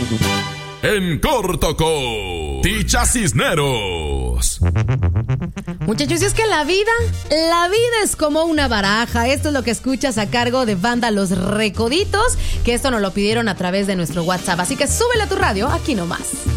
En corto con Ticha Cisneros. Muchachos, es que la vida es como una baraja. Esto es lo que escuchas a cargo de Banda Los Recoditos, que esto nos lo pidieron a través de nuestro WhatsApp. Así que súbele a tu radio, aquí nomás.